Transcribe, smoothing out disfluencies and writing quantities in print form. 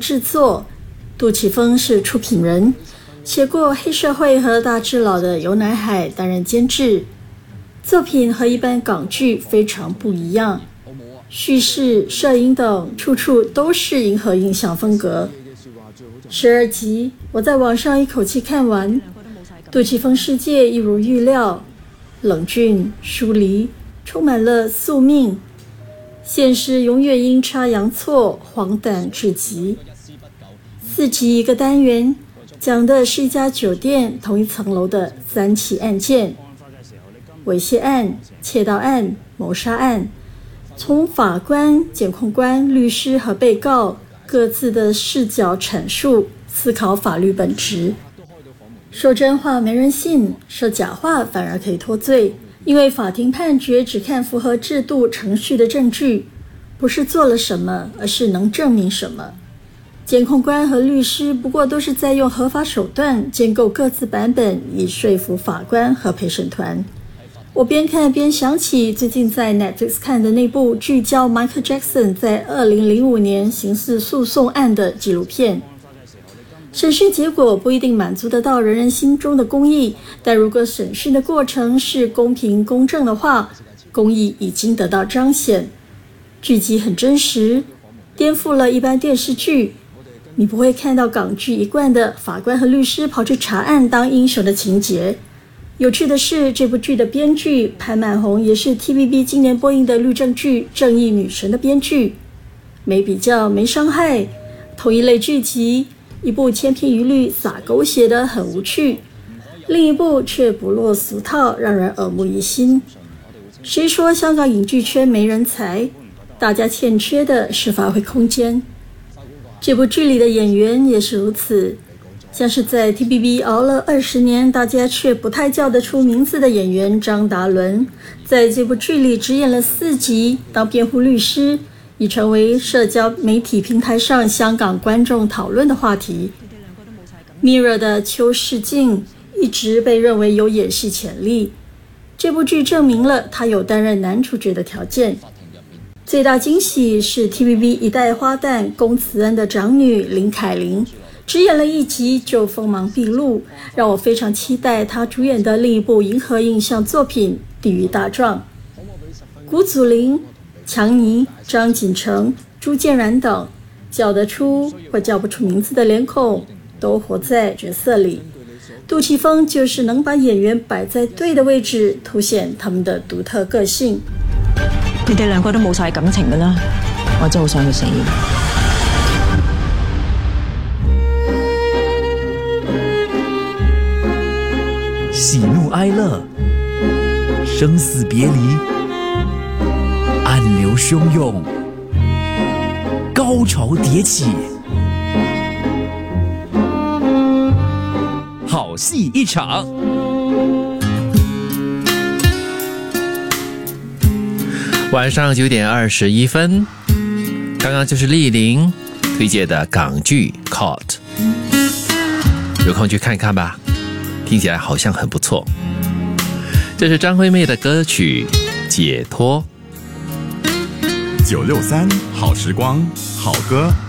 制作，杜琪峰是出品人，写过《黑社会》和《大智老》的游乃海担任监制。作品和一般港剧非常不一样，叙事、摄影等处处都是银河印象风格。12集我在网上一口气看完，杜琪峰世界一如预料，冷峻疏离，充满了宿命，现实永远阴差阳错，荒诞至极。4集一个单元，讲的是一家酒店同一层楼的3起案件，猥亵案、窃盗案、谋杀案，从法官、检控官、律师和被告各自的视角阐述，思考法律本质。说真话没人信，说假话反而可以脱罪，因为法庭判决只看符合制度程序的证据，不是做了什么，而是能证明什么。检控官和律师不过都是在用合法手段建构各自版本，以说服法官和陪审团。我边看边想起最近在 Netflix 看的那部聚焦 Michael Jackson 在2005年刑事诉讼案的纪录片。审讯结果不一定满足得到人人心中的公义，但如果审讯的过程是公平公正的话，公义已经得到彰显。剧集很真实，颠覆了一般电视剧，你不会看到港剧一贯的法官和律师跑去查案当英雄的情节。有趣的是，这部剧的编剧潘曼红也是 TVB 今年播映的律政剧《正义女神》的编剧。没比较没伤害，同一类剧集，一部千篇一律撒狗血的很无趣，另一部却不落俗套，让人耳目一新。谁说香港影剧圈没人才？大家欠缺的是发挥空间。这部剧里的演员也是如此，像是在 TVB 熬了20年，大家却不太叫得出名字的演员张达伦，在这部剧里只演了4集，当辩护律师，已成为社交媒体平台上香港观众讨论的话题。Mirror 的邱世静一直被认为有演戏潜力，这部剧证明了他有担任男主角的条件。最大惊喜是 TVB 一代花旦龚慈恩的长女林凯琳，只演了1集就锋芒毕露，让我非常期待她主演的另一部银河印象作品《地狱大壮》。古祖林、强尼、张锦成、朱建然等叫得出或叫不出名字的脸孔都活在角色里，杜琪峰就是能把演员摆在对的位置，凸显他们的独特个性。 你哋2個都冇晒感情㗎啦，我真係好想去死。 喜怒哀樂，生死別離，暗流洶湧，高潮迭起，好戲一場。 晚上9點21分，剛剛就是麗玲推薦的港劇 Caught， 有空去看看吧，聽起來好像很不錯。這是張惠妹的歌曲《解脫》。 963好時光，好歌